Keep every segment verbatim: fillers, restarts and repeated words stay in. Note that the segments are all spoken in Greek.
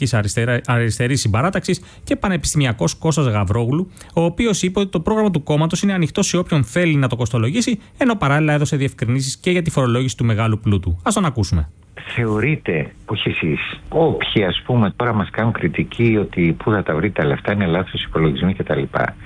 Αρχής Αριστερής Συμπαράταξης και πανεπιστημιακός Κώστας Γαβρόγλου, ο οποίος είπε ότι το πρόγραμμα του κόμματος είναι ανοιχτό σε όποιον θέλει να το κοστολογήσει, ενώ παράλληλα έδωσε διευκρινήσεις και για τη φορολόγηση του μεγάλου πλούτου. Ας τον ακούσουμε. Θεωρείτε, όχι εσείς, όποιοι ας πούμε τώρα μας κάνουν κριτική ότι πού θα τα βρείτε τα λεφτά, είναι λάθος υπολογισμοί κτλ.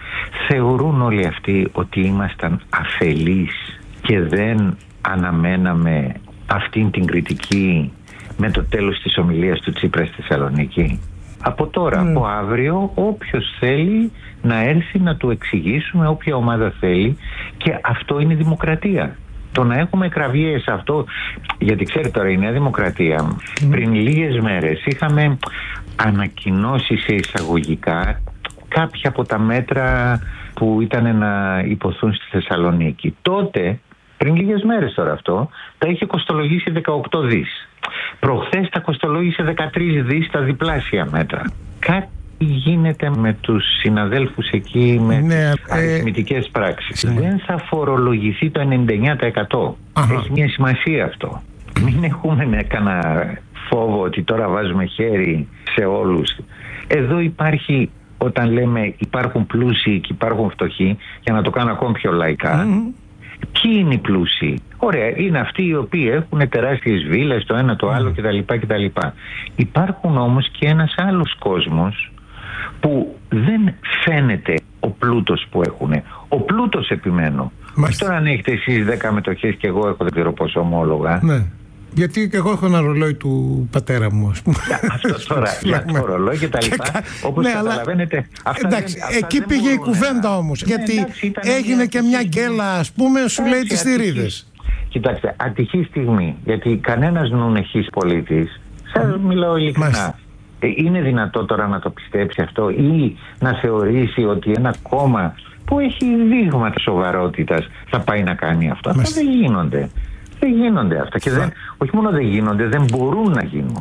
Θεωρούν όλοι αυτοί ότι ήμασταν αφελείς και δεν αναμέναμε αυτήν την κριτική με το τέλος της ομιλίας του Τσίπρα στη Θεσσαλονίκη? Από τώρα, mm. από αύριο, όποιος θέλει να έρθει να του εξηγήσουμε, όποια ομάδα θέλει, και αυτό είναι δημοκρατία. Το να έχουμε κραυγές αυτό, γιατί ξέρετε τώρα η Νέα Δημοκρατία mm. πριν λίγες μέρες είχαμε ανακοινώσει σε εισαγωγικά κάποια από τα μέτρα που ήταν να υποθούν στη Θεσσαλονίκη. Τότε, πριν λίγες μέρες τώρα αυτό, τα είχε κοστολογήσει δεκαοκτώ δις. Προχθές τα κοστολόγησε δεκατρείς δις τα διπλάσια μέτρα. Κάτι γίνεται με τους συναδέλφους εκεί με ναι, αριθμητικές ε... πράξεις. Ναι. Δεν θα φορολογηθεί το ενενήντα εννιά τοις εκατό. Αχα. Έχει μια σημασία αυτό. Μην έχουμε κανένα φόβο ότι τώρα βάζουμε χέρι σε όλους. Εδώ υπάρχει, όταν λέμε υπάρχουν πλούσιοι και υπάρχουν φτωχοί, για να το κάνω ακόμη πιο λαϊκά, mm. ποιοι είναι οι πλούσιοι? Ωραία, είναι αυτοί οι οποίοι έχουν τεράστιες βίλες, το ένα το άλλο κτλ. κτλ. Υπάρχουν όμως και ένας άλλος κόσμος που δεν φαίνεται ο πλούτος που έχουν. Ο πλούτος, επιμένω. Όχι τώρα αν έχετε εσείς δέκα μετοχές και εγώ έχω δεν ξέρω πόσο ομόλογα. Ναι. Γιατί και εγώ έχω ένα ρολόι του πατέρα μου, ας πούμε. Αυτό τώρα, για το ρολόι και τα λοιπά, όπως ναι, καταλαβαίνετε. Αυτά εντάξει, δεν, αυτά εκεί πήγε η κουβέντα όμως. Ναι, γιατί εντάξει, έγινε μια και μια γκέλα, ας πούμε, σου λέει τις θηρίδες. Κοιτάξτε, ατυχή στιγμή, γιατί κανένας νουνεχής πολίτης, σας mm. μιλάω ειλικρινά, είναι δυνατό τώρα να το πιστέψει αυτό ή να θεωρήσει ότι ένα κόμμα που έχει δείγματα σοβαρότητας θα πάει να κάνει αυτό? Αυτά δεν γίνονται. Δεν γίνονται αυτά και δεν, όχι μόνο δεν γίνονται, δεν μπορούν να γίνουν.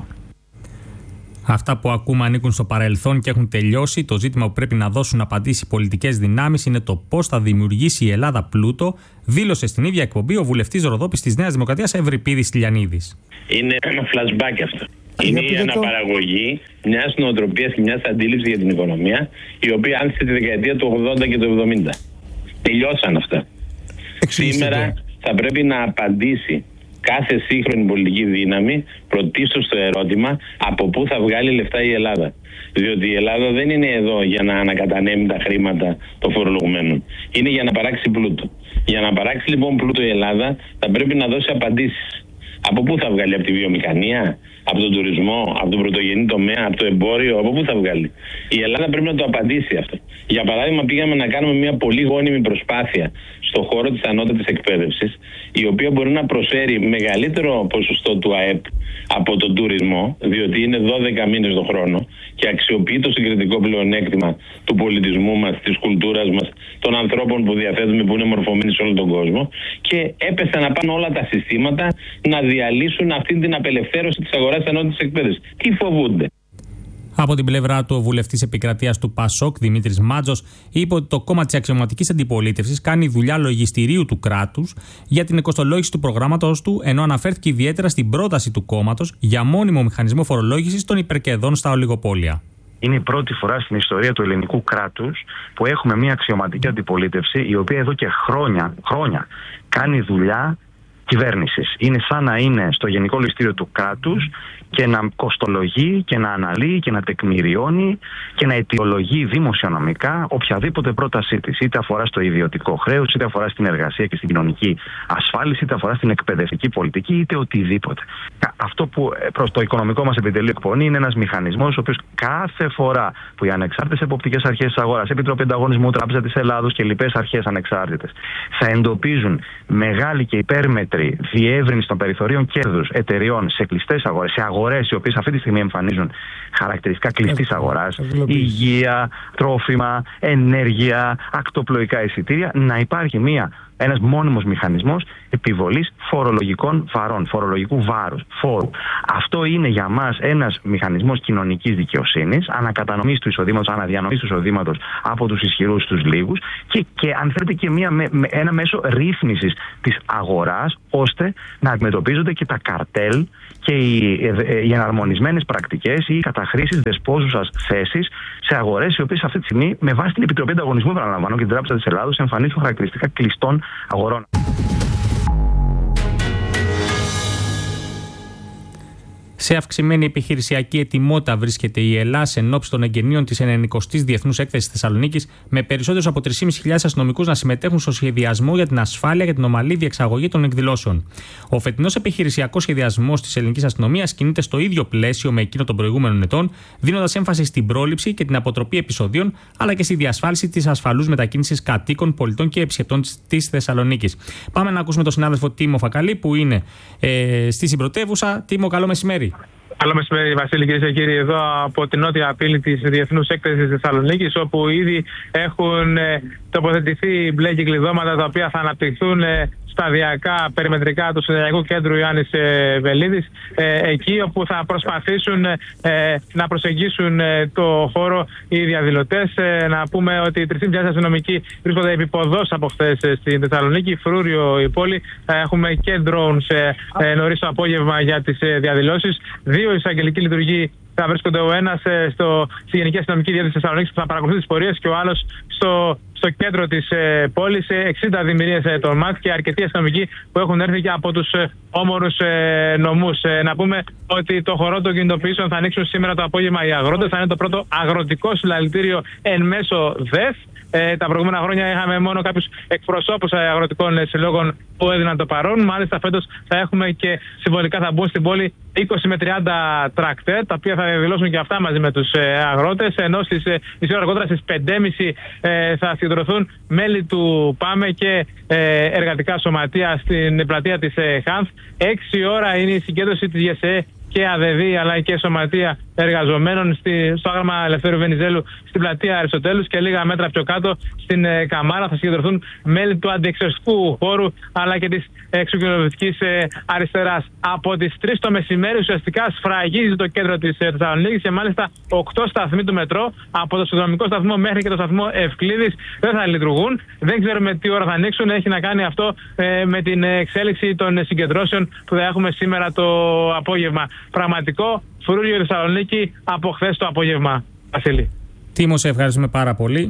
Αυτά που ακούμε ανήκουν στο παρελθόν και έχουν τελειώσει. Το ζήτημα που πρέπει να δώσουν απαντήσεις οι πολιτικές δυνάμεις είναι το πώς θα δημιουργήσει η Ελλάδα πλούτο, δήλωσε στην ίδια εκπομπή ο βουλευτής Ροδόπης της Νέας Δημοκρατίας Ευρυπίδης Τηλιανίδης. Είναι ένα flashback αυτό. Είναι η αναπαραγωγή μιας νοοτροπίας και μιας αντίληψης για την οικονομία, η οποία άνθησε τη δεκαετία του ογδόντα και του εβδομήντα. Τελειώσαν αυτά. Εξήγησε Σήμερα το. Θα πρέπει να απαντήσει κάθε σύγχρονη πολιτική δύναμη πρωτίστως στο ερώτημα από πού θα βγάλει λεφτά η Ελλάδα. Διότι η Ελλάδα δεν είναι εδώ για να ανακατανέμει τα χρήματα των φορολογουμένων. Είναι για να παράξει πλούτο. Για να παράξει λοιπόν πλούτο η Ελλάδα θα πρέπει να δώσει απαντήσεις. Από πού θα βγάλει? Από τη βιομηχανία, από τον τουρισμό, από τον πρωτογενή τομέα, από το εμπόριο? Από πού θα βγάλει? Η Ελλάδα πρέπει να το απαντήσει αυτό. Για παράδειγμα, πήγαμε να κάνουμε μια πολύ γόνιμη προσπάθεια στον χώρο της ανώτατης εκπαίδευσης, η οποία μπορεί να προσφέρει μεγαλύτερο ποσοστό του ΑΕΠ από τον τουρισμό, διότι είναι δώδεκα μήνες το χρόνο και αξιοποιεί το συγκριτικό πλεονέκτημα του πολιτισμού μας, της κουλτούρας μας, των ανθρώπων που διαθέτουμε, που είναι μορφωμένοι σε όλο τον κόσμο, και έπεσαν να πάνε όλα τα συστήματα να διαλύσουν αυτή την απελευθέρωση της αγοράς της ανώτατης εκπαίδευσης. Τι φοβούνται? Από την πλευρά του, ο βουλευτής επικρατείας του ΠΑΣΟΚ, Δημήτρης Μάτζος, είπε ότι το κόμμα της αξιωματικής αντιπολίτευσης κάνει δουλειά λογιστηρίου του κράτους για την κοστολόγηση του προγράμματος του, ενώ αναφέρθηκε ιδιαίτερα στην πρόταση του κόμματος για μόνιμο μηχανισμό φορολόγησης των υπερκερδών στα ολιγοπόλια. Είναι η πρώτη φορά στην ιστορία του ελληνικού κράτους που έχουμε μια αξιωματική αντιπολίτευση, η οποία εδώ και χρόνια, χρόνια κάνει δουλειά κυβέρνησης. Είναι σαν να είναι στο Γενικό Λογιστήριο του κράτους και να κοστολογεί και να αναλύει και να τεκμηριώνει και να αιτιολογεί δημοσιονομικά οποιαδήποτε πρότασή της. Είτε αφορά στο ιδιωτικό χρέος, είτε αφορά στην εργασία και στην κοινωνική ασφάλιση, είτε αφορά στην εκπαιδευτική πολιτική, είτε οτιδήποτε. Αυτό που προς το οικονομικό μας επιτελείο εκπονεί είναι ένας μηχανισμός ο οποίος κάθε φορά που οι ανεξάρτητες εποπτικές αρχές της αγοράς, Επιτροπή Ανταγωνισμού, Τράπεζα της Ελλάδος και λοιπές αρχές ανεξάρτητες, θα εντοπίζουν μεγάλη και υπέρμετρη διεύρυνση των περιθωρίων κέρδους εταιριών σε κλειστές αγορές, σε αγορές οι οποίες αυτή τη στιγμή εμφανίζουν χαρακτηριστικά κλειστής αγοράς, υγεία, τρόφιμα, ενέργεια, ακτοπλοϊκά εισιτήρια, να υπάρχει μια, ένας μόνιμος μηχανισμός επιβολής φορολογικών βαρών, φορολογικού βάρους, φόρου. Αυτό είναι για μας ένας μηχανισμός κοινωνικής δικαιοσύνης, ανακατανομής του εισοδήματος, αναδιανομής του εισοδήματος από τους ισχυρούς στους λίγους και, και αν θέλετε και μια, με, με, ένα μέσο ρύθμισης της αγοράς, ώστε να αντιμετωπίζονται και τα καρτέλ και οι, οι εναρμονισμένες πρακτικές ή οι καταχρήσεις καταχρήσεις δεσπόζουσας θέσης σε αγορές, οι οποίες αυτή τη στιγμή, με βάση την Επιτροπή Ανταγωνισμού, επαναλαμβάνω, και την Τράπεζα της Ελλάδος, εμφανίζουν χαρακτηριστικά κλειστών αγορών. Σε αυξημένη επιχειρησιακή ετοιμότητα βρίσκεται η Ελλάδα εν ώψη των εγγενείων της ενενηκοστής Διεθνούς Έκθεσης Θεσσαλονίκης, με περισσότερους από τρεις χιλιάδες πεντακόσιους αστυνομικούς να συμμετέχουν στο σχεδιασμό για την ασφάλεια και την ομαλή διεξαγωγή των εκδηλώσεων. Ο φετινός επιχειρησιακός σχεδιασμός της ελληνικής αστυνομίας κινείται στο ίδιο πλαίσιο με εκείνο των προηγούμενων ετών, δίνοντας έμφαση στην πρόληψη και την αποτροπή επεισοδίων, αλλά και στη διασφάλιση της ασφαλούς μετακίνησης κατοίκων, πολιτών και επισκεπτών της Θεσσαλονίκης. Πάμε να ακούσουμε τον συνάδελφο Τίμο Φακαλή, που είναι ε, στη συμπρωτεύουσα. Τίμο, καλό μεσημέρι. Καλό μεσημέρι, Βασίλη, κυρίες και κύριοι, εδώ από την νότια πύλη της Διεθνούς Έκθεσης της Θεσσαλονίκης, όπου ήδη έχουν ε, τοποθετηθεί μπλε κυκλειδώματα τα οποία θα αναπτυχθούν ε, σταδιακά περιμετρικά του Συνεδριακού Κέντρου Ιωάννης ε, Βελίδης, ε, εκεί όπου θα προσπαθήσουν ε, να προσεγγίσουν ε, το χώρο οι διαδηλωτές. Ε, να πούμε ότι οι τρεις χιλιάδες πεντακόσιοι αστυνομικοί βρίσκονται επίποδος από χθες ε, στην Θεσσαλονίκη, φρούριο η πόλη. Ε, έχουμε και drones ε, ε, νωρίς το απόγευμα για τις ε, διαδηλώσεις. Δύο εισαγγελικοί λειτουργοί θα βρίσκονται, ο ένας ε, στο, στη Γενική Αστυνομική Διεύθυνση της Θεσσαλονίκης, που θα παρακολουθεί τις πορείες, και ο άλλος στο, στο κέντρο της ε, πόλης. Ε, εξήντα δημιουργίες ε, των ΜΑΤ και αρκετοί αστυνομικοί που έχουν έρθει και από τους ε, όμορους ε, νομούς. Ε, να πούμε ότι το χορό των κινητοποιήσεων θα ανοίξουν σήμερα το απόγευμα οι αγρότες. Θα είναι το πρώτο αγροτικό συλλαλητήριο εν μέσω ΔΕΘ. Ε, τα προηγούμενα χρόνια είχαμε μόνο κάποιους εκπροσώπους αγροτικών συλλόγων που έδιναν το παρόν. Μάλιστα, φέτος θα έχουμε και συμβολικά θα μπουν στην πόλη είκοσι με τριάντα τρακτέρ, τα οποία θα διαδηλώσουν και αυτά μαζί με τους ε, αγρότες. Ενώ στις ε, μισή ώρα αργότερα, στις πέντε και μισή, ε, θα συγκεντρωθούν μέλη του ΠΑΜΕ και ε, εργατικά σωματεία στην πλατεία της ε, Χάνθ. Έξι ώρα είναι η συγκέντρωση της ΓΕΣΕ και ΑΔΕΔΗ, αλλά και σωματεία εργαζομένων στη, στο άγραμμα Ελευθέρου Βενιζέλου στην πλατεία Αριστοτέλους, και λίγα μέτρα πιο κάτω στην ε, Καμάρα θα συγκεντρωθούν μέλη του αντιεξαιρετικού χώρου αλλά και της εξοκοινοβουλευτικής ε, αριστεράς. Από τις τρεις το μεσημέρι ουσιαστικά σφραγίζει το κέντρο της ε, Θεσσαλονίκης, και μάλιστα οκτώ σταθμοί του μετρό, από το συνδρομικό σταθμό μέχρι και το σταθμό Ευκλήδης, δεν θα λειτουργούν. Δεν ξέρουμε τι ώρα θα ανοίξουν. Έχει να κάνει αυτό ε, με την εξέλιξη των συγκεντρώσεων που θα έχουμε σήμερα το απόγευμα. Πραγματικό φρούριο η Θεσσαλονίκη από χθες το απόγευμα. Βασίλη. Τίμο, σε ευχαριστούμε πάρα πολύ.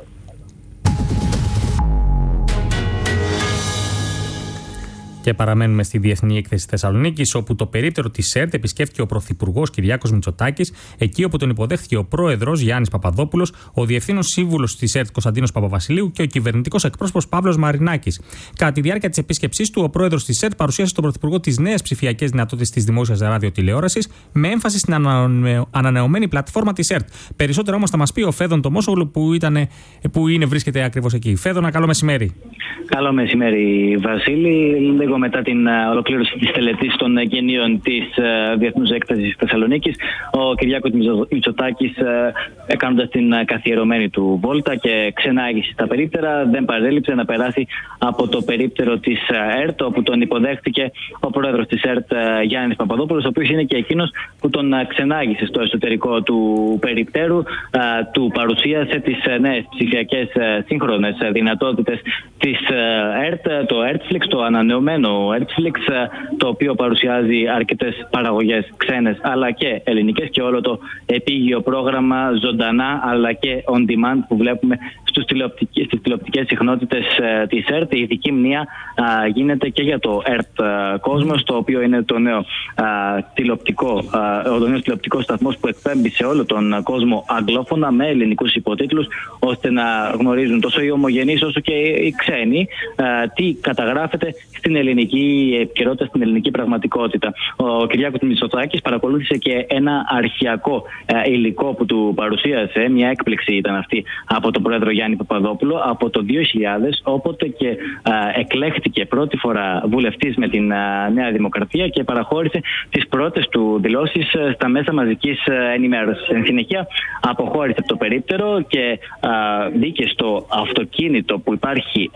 Και παραμένουμε στη Διεθνή Έκθεση Θεσσαλονίκης, όπου το περίπτερο της ΕΡΤ επισκέφθηκε ο Πρωθυπουργός Κυριάκος Μητσοτάκης, εκεί όπου τον υποδέχθηκε ο Πρόεδρος Γιάννης Παπαδόπουλος, ο Διευθύνων Σύμβουλος της ΕΡΤ Κωνσταντίνος Παπαβασιλείου και ο Κυβερνητικός Εκπρόσωπος Παύλος Μαρινάκης. Κατά τη διάρκεια της επίσκεψής του, ο Πρόεδρος της ΕΡΤ παρουσίασε στον Πρωθυπουργό τις νέες ψηφιακές δυνατότητες της δημόσιας ραδιοτηλεόρασης, με έμφαση στην ανανεωμένη πλατφόρμα της ΕΡΤ. Περισσότερο όμως θα μας πει ο Φέδων Τομόσογλου, που, ήταν, που είναι, βρίσκεται ακριβώς εκεί. Φέδωνα, καλό μεσημέρι. Καλό μεσημέρι, Βασίλη. Λίγο μετά την ολοκλήρωση της τελετής των εγγενείων της Διεθνούς Έκθεσης Θεσσαλονίκης, ο Κυριάκος Μητσοτάκης, έκανοντας την καθιερωμένη του βόλτα και ξενάγηση στα περίπτερα, δεν παρέλειψε να περάσει από το περίπτερο της ΕΡΤ, όπου τον υποδέχτηκε ο πρόεδρος της ΕΡΤ, Γιάννης Παπαδόπουλος, ο οποίος είναι και εκείνος που τον ξενάγησε στο εσωτερικό του περιπτέρου, του παρουσίασε τις νέες ψηφιακές σύγχρονες δυνατότητες της ΕΡΤ, το ERTFlix, το ανανεωμένο ERTFlix, το οποίο παρουσιάζει αρκετές παραγωγές ξένες αλλά και ελληνικές, και όλο το επίγειο πρόγραμμα ζωντανά αλλά και on demand που βλέπουμε στους τηλεοπτικές, στις τηλεοπτικές συχνότητες της ΕΡΤ. Η ειδική μνήα α, γίνεται και για το ERT Cosmos, το οποίο είναι το νέο, α, τηλεοπτικό, α, ο νέος τηλεοπτικός σταθμός που εκπέμπει σε όλο τον κόσμο αγγλόφωνα με ελληνικούς υποτίτλους, ώστε να γνωρίζουν τόσο οι ομογενείς όσο και οι ξένοι α, τι καταγράφεται στην ελληνική επικαιρότητα, στην ελληνική πραγματικότητα. Ο Κυριάκος Μητσοτάκης παρακολούθησε και ένα αρχαιακό ε, υλικό που του παρουσίασε. Μια έκπληξη ήταν αυτή από τον πρόεδρο Γιάννη Παπαδόπουλο από το δύο χιλιάδες, όποτε και ε, εκλέχτηκε πρώτη φορά βουλευτής με την ε, Νέα Δημοκρατία και παραχώρησε τις πρώτες του δηλώσεις ε, στα μέσα μαζικής ε, ενημέρωσης. Εν συνεχεία αποχώρησε από το περίπτερο και ε, μπήκε στο αυτοκίνητο που υπάρχει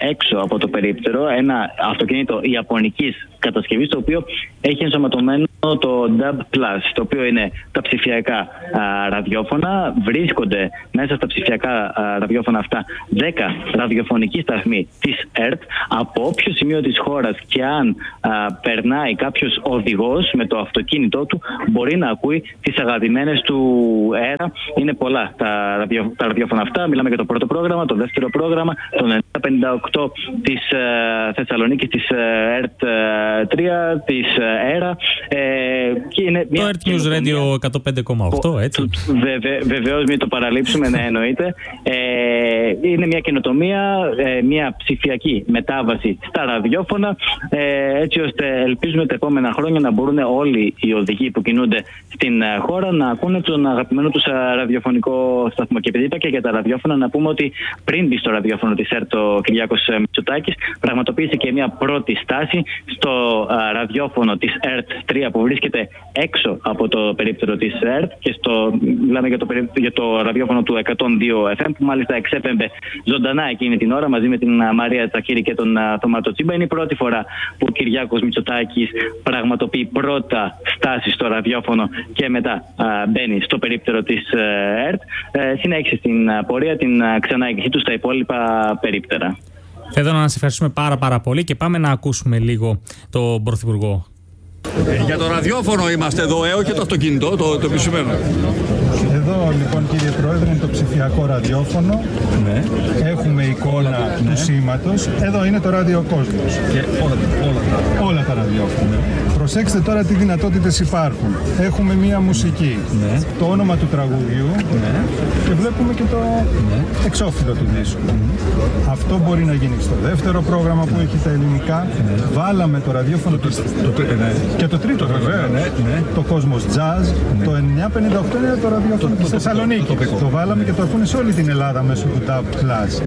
έξω από το περίπτερο ένα αυτοκίνητο ιαπωνικής κατασκευής, το οποίο έχει ενσωματωμένο το ντάμπ πλας, το οποίο είναι τα ψηφιακά α, ραδιόφωνα. Βρίσκονται μέσα στα ψηφιακά α, ραδιόφωνα αυτά δέκα ραδιοφωνικοί σταθμοί της ΕΡΤ. Από όποιο σημείο της χώρας και αν α, περνάει κάποιος οδηγός με το αυτοκίνητό του, μπορεί να ακούει τις αγαπημένες του αέρα. Είναι πολλά τα, ραδιό, τα ραδιόφωνα αυτά. Μιλάμε για το πρώτο πρόγραμμα, το δεύτερο πρόγραμμα, το εννιακόσια πενήντα οκτώ της uh, Θεσσαλονίκης, της uh, ΕΡΤ τρία, της uh, ΕΡΑ. Ε, και είναι το ΕΡΤ News Radio εκατόν πέντε κόμμα οκτώ, έτσι. Βεβαι, βεβαίως, μην το παραλείψουμε, ναι, εννοείται. Ε, είναι μια καινοτομία, ε, μια ψηφιακή μετάβαση στα ραδιόφωνα, ε, έτσι ώστε ελπίζουμε τα επόμενα χρόνια να μπορούν όλοι οι οδηγοί που κινούνται στην χώρα να ακούνε τον αγαπημένο τους ραδιοφωνικό σταθμό. Και επειδή είπα και για τα ραδιόφωνα, να πούμε ότι πριν μπει στο ραδιόφωνο της ΕΡΤ ο Κυριάκος Μητσοτάκης, πραγματοποίησε και μια πρώτη στάση στο α, ραδιόφωνο της ΕΡΤ τρία, που βρίσκεται έξω από το περίπτερο της ΕΡΤ, και στο, μιλάμε για το, για το ραδιόφωνο του εκατόν δύο εφ εμ, που μάλιστα εξέπεμπε ζωντανά εκείνη την ώρα μαζί με την Μαρία Τσακίρη και τον Θωμάτο Τσίμπα. Είναι η πρώτη φορά που ο Κυριάκος Μητσοτάκης πραγματοποιεί πρώτα στάση στο ραδιόφωνο και μετά α, μπαίνει στο περίπτερο της ΕΡΤ. Ε, συνέχισε την πορεία, την ξαναέγγιση του στα υπόλοιπα περίπτερα. Θέλω να σας ευχαριστούμε πάρα πάρα πολύ και πάμε να ακούσουμε λίγο τον Πρωθυπουργό. Ε, για το ραδιόφωνο είμαστε εδώ, ε, όχι το αυτοκίνητο, το, το επισημένο. Εδώ λοιπόν, κύριε Πρόεδρε, είναι το ψηφιακό ραδιόφωνο. Ναι. Έχουμε εικόνα ναι. του σήματος. Εδώ είναι το ραδιοκόσμος. Και όλα, όλα, όλα τα ραδιόφωνα. Ναι. Προσέξτε τώρα τι δυνατότητες υπάρχουν. Έχουμε μία μουσική, ναι. το όνομα του τραγουδιού ναι. και βλέπουμε και το ναι. εξώφυλλο του δίσκου. Mm. Αυτό μπορεί να γίνει στο δεύτερο πρόγραμμα που έχει τα ελληνικά. Ναι. Βάλαμε το ραδιόφωνο το, το, το, ναι. και το τρίτο βέβαια, ναι. Ναι. το Κόσμος Jazz. Ναι. Το εννιακόσια πενήντα οκτώ είναι το ραδιόφωνο της Θεσσαλονίκης. Το, το, το, το, το βάλαμε και το ακούνε σε όλη την Ελλάδα μέσω του ντάμπ πλας.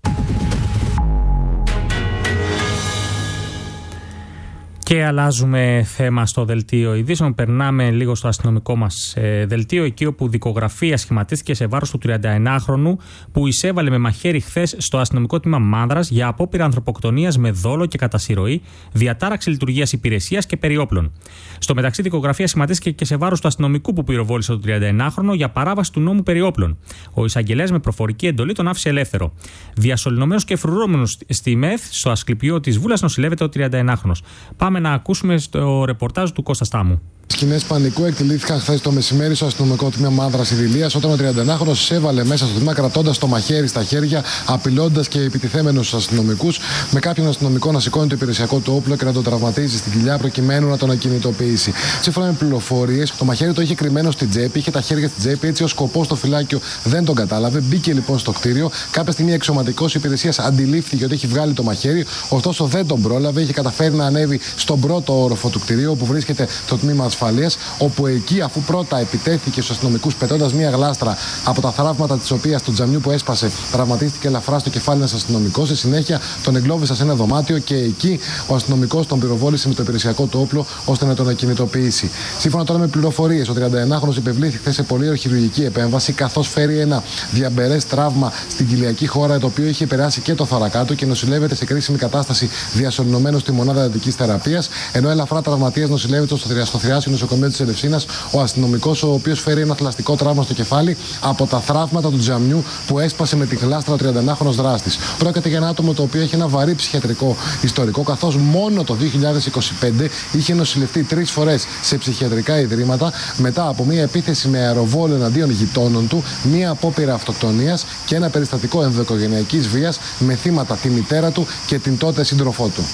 Και αλλάζουμε θέμα στο δελτίο ειδήσεων. Περνάμε λίγο στο αστυνομικό μας ε, δελτίο, εκεί όπου δικογραφία σχηματίστηκε σε βάρος του τριανταενάχρονου που εισέβαλε με μαχαίρι χθες στο αστυνομικό τμήμα Μάνδρας για απόπειρα ανθρωποκτονίας με δόλο και κατασυρωή, διατάραξη λειτουργίας υπηρεσίας και περιόπλων. Στο μεταξύ, δικογραφία σχηματίστηκε και σε βάρος του αστυνομικού που πυροβόλησε τον τριανταενάχρονο για παράβαση του νόμου περιόπλων. Ο εισαγγελέας με προφορική εντολή τον άφησε ελεύθερο. Διασωληνωμένος και φρουρούμενος στη ΜΕΘ, στο Ασκληπιείο της Βούλας, νοσηλεύεται ο τριανταενάχρονος. Πάμε να ακούσουμε στο ρεπορτάζ του Κώστα Στάμου. Σκηνές πανικού εκτελήθηκαν χθες το μεσημέρι στο αστυνομικό τμήμα Μάνδρας Ιδηλίας, όταν ο τριανταενάχρονος εισέβαλε μέσα στο τμήμα κρατώντας το μαχαίρι στα χέρια, απειλώντας και επιτιθέμενους στους αστυνομικούς, με κάποιον αστυνομικό να σηκώνει το υπηρεσιακό του όπλο και να τον τραυματίζει στην κοιλιά προκειμένου να τον ακινητοποιήσει. Σύμφωνα με πληροφορίες, το μαχαίρι το είχε κρυμμένο στην τσέπη, είχε τα χέρια στην τσέπη, έτσι ο σκοπός στο φυλάκιο δεν τον κατάλαβε. Μπήκε λοιπόν στο κτίριο. Κάποια στιγμή εξωματικός υπηρεσίας αντιλήφθηκε ότι έχει βγάλει το μαχαίρι, ωστόσο δεν τον πρόλαβε. Είχε καταφέρει να ανέβει στον πρώτο όροφο του κτιρίου, όπου βρίσκεται το τμήμα ασφαλείας, όπου εκεί, αφού πρώτα επιτέθηκε στους αστυνομικούς πετώντας μία γλάστρα από τα θραύματα της οποίας του τζαμιού που έσπασε τραυματίστηκε ελαφρά στο κεφάλι ένας αστυνομικός. Στη συνέχεια τον εγκλώβησε σε ένα δωμάτιο και εκεί ο αστυνομικός τον πυροβόλησε με το υπηρεσιακό του όπλο ώστε να τον ακινητοποιήσει. Σύμφωνα τώρα με πληροφορίες, ο τριανταενάχρονος υπευλήθη χθες σε πολύωρη χειρουργική επέμβαση, καθώς φέρει ένα διαμπερές τραύμα στην κοιλιακή χώρα, το οποίο είχε επηρεάσει και το θωρακά του και νοσηλεύεται σε κρίσιμη κατάσταση διασωληνωμένο στη μονάδα εντατικής θεραπείας, ενώ ελαφρά τραυματίας νοσηλεύεται στο θριάσιο νοσοκομείο της Ελευσίνας ο αστυνομικός, ο οποίος φέρει ένα θλαστικό τραύμα στο κεφάλι από τα θραύματα του τζαμιού που έσπασε με τη γλάστρα ο τριανταενάχρονος δράστης. Πρόκειται για ένα άτομο το οποίο έχει ένα βαρύ ψυχιατρικό ιστορικό, καθώς μόνο το δύο χιλιάδες είκοσι πέντε είχε νοσηλευτεί τρεις φορές σε ψυχιατρικά ιδρύματα μετά από μια επίθεση με αεροβόλο εναντίον γειτόνων του, μια απόπειρα αυτοκτονίας και ένα περιστατικό ενδοοικογενειακής βίας με θύματα τη μητέρα του και την τότε σύντροφό του.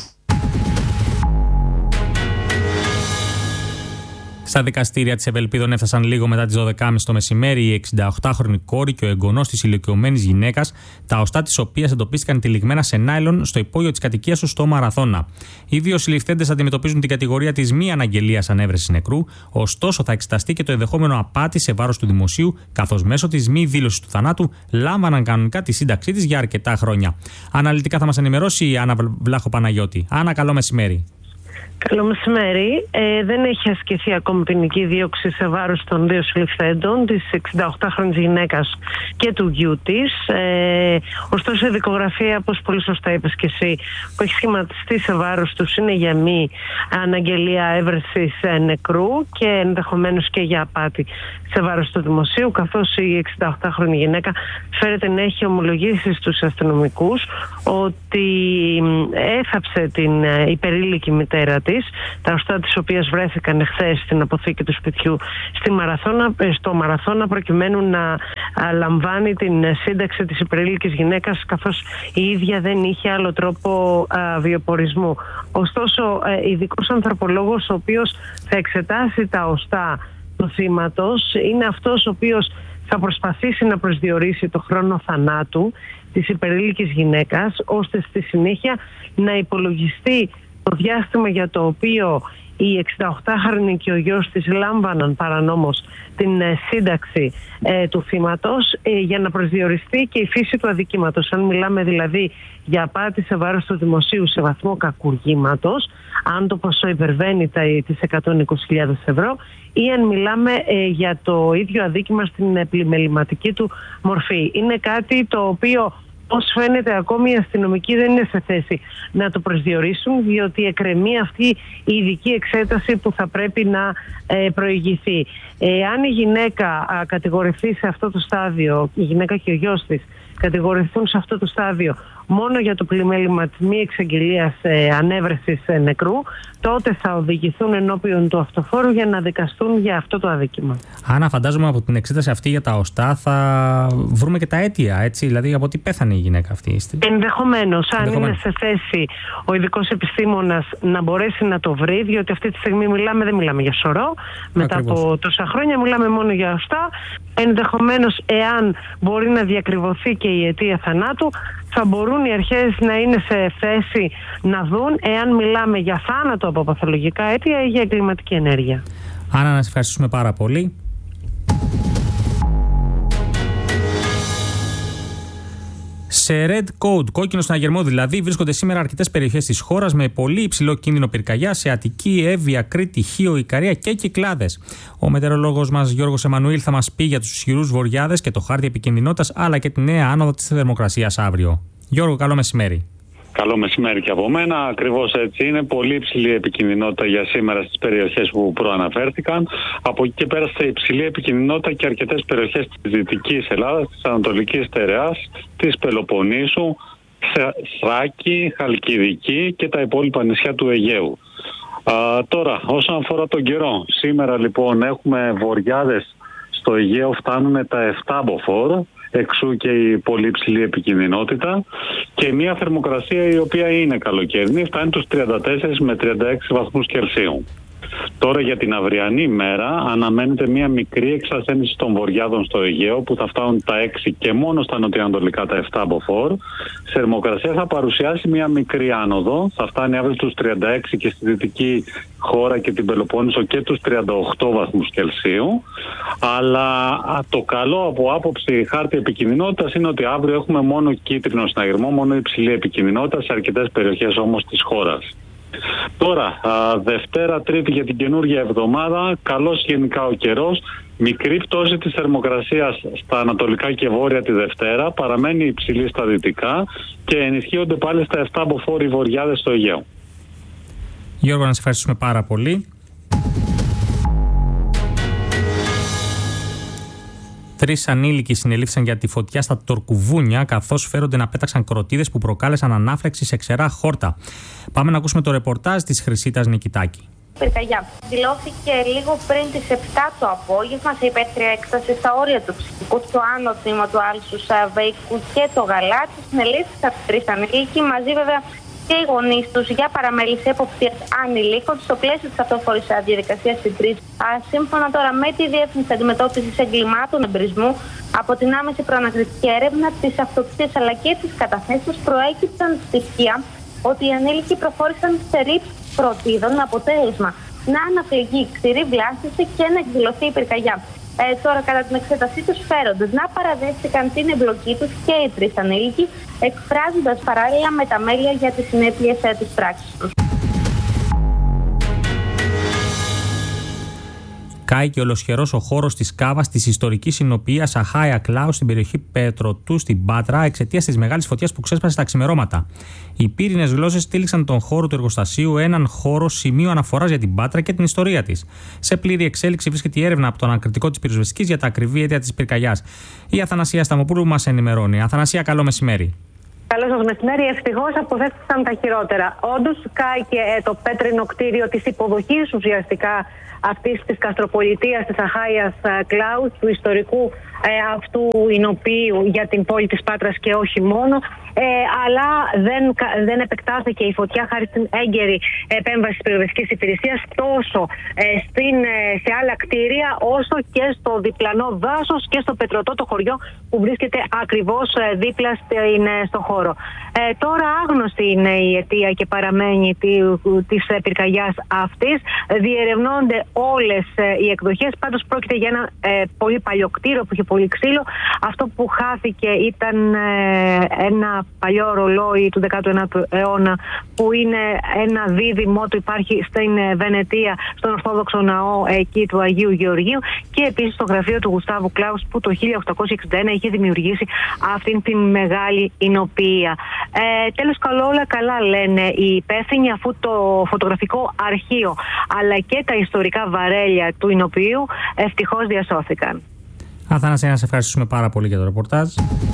Στα δικαστήρια της Ευελπίδων έφτασαν λίγο μετά τις δώδεκα και μισή το μεσημέρι η εξηνταοκτάχρονη κόρη και ο εγγονός της ηλικιωμένης γυναίκας, τα οστά της οποίας εντοπίστηκαν τυλιγμένα σε νάιλον στο υπόγειο της κατοικίας του στο Μαραθώνα. Οι δύο συλληφθέντες αντιμετωπίζουν την κατηγορία της μη αναγγελίας ανέβρεσης νεκρού, ωστόσο θα εξεταστεί και το ενδεχόμενο απάτη σε βάρος του δημοσίου, καθώς μέσω της μη δήλωσης του θανάτου λάμβαναν κανονικά τη σύνταξή της για αρκετά χρόνια. Αναλυτικά θα μας ενημερώσει η Άννα Βλάχο Παναγιώτη. Άννα, καλό μεσημέρι. Καλό μεσημέρι. Ε, δεν έχει ασκηθεί ακόμη ποινική δίωξη σε βάρος των δύο συλληφθέντων, της εξηνταοκτάχρονης γυναίκας και του γιού της. Ε, ωστόσο, η δικογραφία, όπως πολύ σωστά είπες και εσύ, που έχει σχηματιστεί σε βάρος τους είναι για μη αναγγελία έβρεσης νεκρού και ενδεχομένως και για απάτη σε βάρος του δημοσίου, καθώς η εξηνταοκτάχρονη γυναίκα φέρεται να έχει ομολογήσει στους αστυνομικούς ότι έθαψε την υπερήλικη μητέρα της, τα οστά της οποίας βρέθηκαν εχθές στην αποθήκη του σπιτιού στη Μαραθώνα, στο Μαραθώνα, προκειμένου να λαμβάνει την σύνταξη της υπερήλικης γυναίκας, καθώς η ίδια δεν είχε άλλο τρόπο α, βιοπορισμού. Ωστόσο, ειδικός ανθρωπολόγος ο οποίος θα εξετάσει τα οστά του θύματος είναι αυτός ο οποίος θα προσπαθήσει να προσδιορίσει το χρόνο θανάτου της υπερήλικης γυναίκας, ώστε στη συνέχεια να υπολογιστεί το διάστημα για το οποίο η εξηνταοκτάχρονη και ο γιος της λάμβαναν παρανόμως την ε, σύνταξη ε, του θύματος, ε, για να προσδιοριστεί και η φύση του αδικήματος. Αν μιλάμε δηλαδή για απάτη σε βάρος του δημοσίου σε βαθμό κακουργήματος, αν το ποσό υπερβαίνει τα, τις εκατόν είκοσι χιλιάδες ευρώ, ή αν μιλάμε ε, για το ίδιο αδίκημα στην επιμεληματική του μορφή. Είναι κάτι το οποίο, ως φαίνεται, ακόμη οι αστυνομικοί δεν είναι σε θέση να το προσδιορίσουν, διότι εκκρεμεί αυτή η ειδική εξέταση που θα πρέπει να ε, προηγηθεί. Ε, αν η γυναίκα α, κατηγορηθεί σε αυτό το στάδιο, η γυναίκα και ο γιος της κατηγορηθούν σε αυτό το στάδιο μόνο για το πλημέλημα της μη εξαγγελίας ε, ανέβρεσης ε, νεκρού, τότε θα οδηγηθούν ενώπιον του αυτοφόρου για να δικαστούν για αυτό το αδίκημα. Άννα, φαντάζομαι από την εξέταση αυτή για τα οστά θα βρούμε και τα αίτια, έτσι, δηλαδή από τι πέθανε η γυναίκα αυτή. Ενδεχομένως, αν είναι σε θέση ο ειδικός επιστήμονας να μπορέσει να το βρει, διότι αυτή τη στιγμή μιλάμε, δεν μιλάμε για σωρό, μετά Ακριβώς. από τόσα χρόνια μιλάμε μόνο για οστά. Ενδεχομένως, εάν μπορεί να διακριβωθεί και η αιτία θανάτου, θα μπορούν οι αρχές να είναι σε θέση να δουν εάν μιλάμε για θάνατο από παθολογικά αίτια ή για εγκληματική ενέργεια. Άννα, να σε ευχαριστούμε πάρα πολύ. Σε red code, κόκκινο συναγερμό δηλαδή, βρίσκονται σήμερα αρκετές περιοχές της χώρας με πολύ υψηλό κίνδυνο πυρκαγιά σε Αττική, Εύβοια, Κρήτη, Χίο, Ικαρία και Κυκλάδες. Ο μετεωρολόγος μας Γιώργος Εμμανουήλ θα μας πει για τους ισχυρούς βοριάδες και το χάρτη επικινδυνότητας, αλλά και τη νέα άνοδο της θερμοκρασίας αύριο. Γιώργο, καλό μεσημέρι. Καλό μεσημέρι και από μένα. Ακριβώς έτσι είναι. Πολύ υψηλή επικινδυνότητα για σήμερα στις περιοχές που προαναφέρθηκαν. Από εκεί και πέρα σε υψηλή επικινδυνότητα και αρκετές περιοχές της Δυτικής Ελλάδας, της Ανατολικής Στερεάς, της Πελοποννήσου, Θράκη, Χαλκιδική και τα υπόλοιπα νησιά του Αιγαίου. Α, τώρα, όσον αφορά τον καιρό, σήμερα λοιπόν έχουμε βοριάδες στο Αιγαίο, φτάνουν τα επτά μποφόρ. Εξού και η πολύ υψηλή επικινδυνότητα και μια θερμοκρασία η οποία είναι καλοκαιρινή, φτάνει τους τριάντα τέσσερα με τριάντα έξι βαθμούς Κελσίου. Τώρα για την αυριανή μέρα αναμένεται μια μικρή εξασθένηση των βοριάδων στο Αιγαίο που θα φτάνουν τα έξι και μόνο στα νοτιοανατολικά τα επτά μποφόρ. Η θερμοκρασία θα παρουσιάσει μια μικρή άνοδο, θα φτάνει αύριο στους τριάντα έξι και στη δυτική χώρα και την Πελοπόννησο και τους τριάντα οκτώ βαθμούς Κελσίου. Αλλά το καλό από άποψη χάρτη επικινδυνότητας είναι ότι αύριο έχουμε μόνο κίτρινο συναγερμό, μόνο υψηλή επικινδυνότητα σε αρκετές περιοχές όμως της χώρας. Τώρα, α, Δευτέρα, Τρίτη για την καινούργια εβδομάδα, καλός γενικά ο καιρός, μικρή πτώση της θερμοκρασίας στα ανατολικά και βόρεια τη Δευτέρα, παραμένει υψηλή στα δυτικά και ενισχύονται πάλι στα επτά μποφόρ οι βοριάδες στο Αιγαίο. Γιώργο, να σε ευχαριστούμε πάρα πολύ. Τρεις ανήλικοι συνελήφθησαν για τη φωτιά στα Τορκουβούνια, καθώς φέρονται να πέταξαν κροτίδες που προκάλεσαν ανάφλεξη σε ξερά χόρτα. Πάμε να ακούσουμε το ρεπορτάζ της Χρυσίτας Νικητάκη. Πυρκαγιά δηλώθηκε λίγο πριν τις επτά το απόγευμα σε υπαίθρια έκταση στα όρια του Ψυχικού, στο άνω τμήμα του Άλσου Σαββαϊκού και το Γαλάτσι. Συνελήφθησαν τρεις ανήλικοι, μαζί βέβαια και οι γονείς τους, για παραμέληση εποπτείας ανηλίκων στο πλαίσιο της αυτοφόρης διαδικασίας συντρίσσεων. Σύμφωνα τώρα με τη Διεύθυνση Αντιμετώπισης Εγκλημάτων Εμπρισμού, από την άμεση προανακριτική έρευνα της αυτοψίας αλλά και της καταθέσεως προέκυψαν στοιχεία ότι οι ανήλικοι προχώρησαν σε ρήψη κροτίδων με αποτέλεσμα να αναφλεγεί ξηρή βλάστηση και να εκδηλωθεί η πυρκαγιά. Ε, τώρα, κατά την εξέτασή τους, φέροντες να παραδέχτηκαν την εμπλοκή τους και οι τρεις ανήλικοι, εκφράζοντας παράλληλα μεταμέλεια για τις συνέπειες ε, της πράξης τους. Κάηκε ολοσχερός ο χώρος της κάβας της ιστορικής συνοπίας Αχάια Κλάου στην περιοχή Πετροτού στην Πάτρα εξαιτίας της μεγάλης φωτιάς που ξέσπασε στα ξημερώματα. Οι πύρινες γλώσσες στήλιξαν τον χώρο του εργοστασίου, έναν χώρο σημείο αναφοράς για την Πάτρα και την ιστορία της. Σε πλήρη εξέλιξη βρίσκεται η έρευνα από τον ανακριτικό της πυροσβεστικής για τα ακριβή αίτια της πυρκαγιάς. Η Αθανασία Σταμοπούλου μας ενημερώνει. Αθανασία, καλό μεσημέρι. Καλό σας μεσημέρι. Ευτυχώς αποφεύθηκαν τα χειρότερα. Όντως, κάηκε ε, το πέτρινο κτίριο της υποδοχής ουσιαστικά αυτής της καστροπολιτείας της Αχάιας Κλάου, του ιστορικού ε, αυτού εινοποιείου για την πόλη της Πάτρας και όχι μόνο. Ε, αλλά δεν, δεν επεκτάθηκε η φωτιά χάρη στην έγκαιρη επέμβαση της πυροσβεστικής υπηρεσίας τόσο ε, στην, ε, σε άλλα κτίρια όσο και στο διπλανό δάσος και στο Πετροτό, το χωριό που βρίσκεται ακριβώς ε, δίπλα στην, ε, στο χώρο. Ε, τώρα άγνωστη είναι η αιτία και παραμένει τη, της ε, πυρκαγιάς αυτής. Διερευνώνται όλες ε, οι εκδοχές. Πάντως πρόκειται για ένα ε, πολύ παλιό κτίριο που είχε πολύ ξύλο. Αυτό που χάθηκε ήταν ε, ένα παλιό ρολόι του δέκατου ένατου αιώνα που είναι ένα δίδυμο του, υπάρχει στην Βενετία, στον Ορθόδοξο Ναό εκεί του Αγίου Γεωργίου, και επίσης στο γραφείο του Γουστάβου Κλάους που το χίλια οκτακόσια εξήντα ένα είχε δημιουργήσει αυτήν την μεγάλη εινοποιία. Ε, τέλος, καλό όλα καλά λένε οι υπεύθυνοι, αφού το φωτογραφικό αρχείο αλλά και τα ιστορικά βαρέλια του εινοποιείου ευτυχώς διασώθηκαν. Αθανασία, να σε ευχαριστήσουμε πάρα πολύ για το ρεπορτάζ.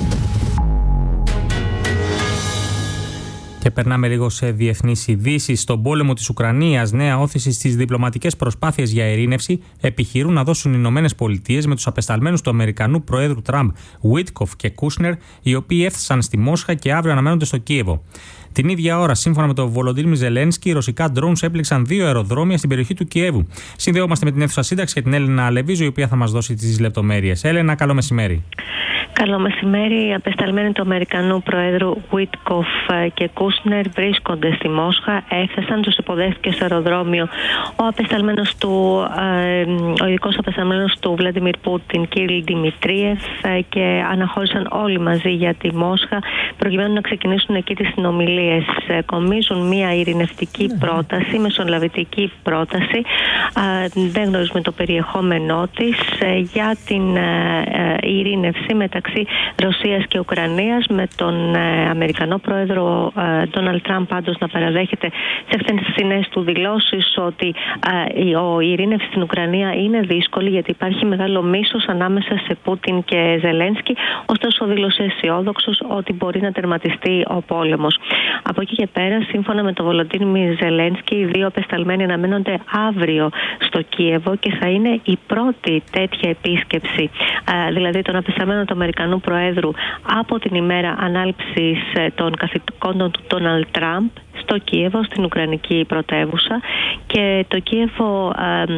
Και περνάμε λίγο σε διεθνείς ειδήσεις. Στον πόλεμο της Ουκρανίας, νέα όθηση στις διπλωματικές προσπάθειες για ειρήνευση επιχειρούν να δώσουν οι Ηνωμένες Πολιτείες με τους απεσταλμένους του Αμερικανού Προέδρου Τραμπ, Βίτκοφ και Κούσνερ, οι οποίοι έφτασαν στη Μόσχα και αύριο αναμένονται στο Κίεβο. Την ίδια ώρα, σύμφωνα με τον Βολοντίμιρ Ζελένσκι, οι ρωσικά drones έπληξαν δύο αεροδρόμια στην περιοχή του Κιέβου. Συνδεόμαστε με την αίθουσα σύνταξη και την Έλενα Αλεβίζου, η οποία θα μας δώσει τις λεπτομέρειες. Έλενα, καλό μεσημέρι. Καλό μεσημέρι. Οι απεσταλμένοι του Αμερικανού Προέδρου Βίτκοφ και Κούσνερ βρίσκονται στη Μόσχα. Έφτασαν, τους υποδέχθηκε στο αεροδρόμιο ο απεσταλμένος του, ο ειδικός απεσταλμένος του Βλαντιμίρ Πούτιν, Κίριλ Δημητρίεφ, και αναχώρησαν όλοι μαζί για τη Μόσχα προκειμένου να ξεκινήσουν εκεί τις συνομιλίες. Κομίζουν μια ειρηνευτική πρόταση, μεσολαβητική πρόταση. Δεν γνωρίζουμε το περιεχόμενό της, για την ειρήνευση μεταξύ Ρωσίας και Ουκρανίας, με τον ε, Αμερικανό Πρόεδρο Ντόναλντ Τραμπ πάντως να παραδέχεται σε χθεσινές του δηλώσεις ότι ε, η, ο, η ειρήνευση στην Ουκρανία είναι δύσκολη, γιατί υπάρχει μεγάλο μίσος ανάμεσα σε Πούτιν και Ζελένσκι, ωστόσο δήλωσε αισιόδοξος ότι μπορεί να τερματιστεί ο πόλεμος. Από εκεί και πέρα, σύμφωνα με τον Βολοντίμιρ Ζελένσκι, οι δύο απεσταλμένοι αναμένονται αύριο στο Κίεβο και θα είναι η πρώτη τέτοια επίσκεψη, ε, δηλαδή των απεσταλμένων του Αμερικανού Προέδρου από την ημέρα ανάληψης των καθηκόντων του Ντόναλντ Τραμπ στο Κίεβο, στην Ουκρανική πρωτεύουσα, και το Κίεβο